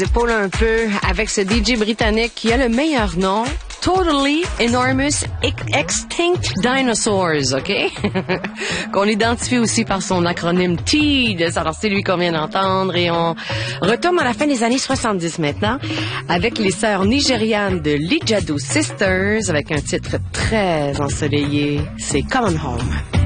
Épaule un peu avec ce DJ britannique qui a le meilleur nom, Totally Enormous Extinct Dinosaurs, OK? Qu'on identifie aussi par son acronyme TEED. Alors, c'est lui qu'on vient d'entendre. Et on retombe à la fin des années 70 maintenant avec les sœurs nigérianes de Lijadu Sisters avec un titre très ensoleillé. C'est Come On Home.